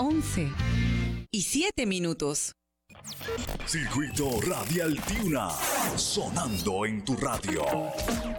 11:07. Circuito Radial Tiuna, sonando en tu radio.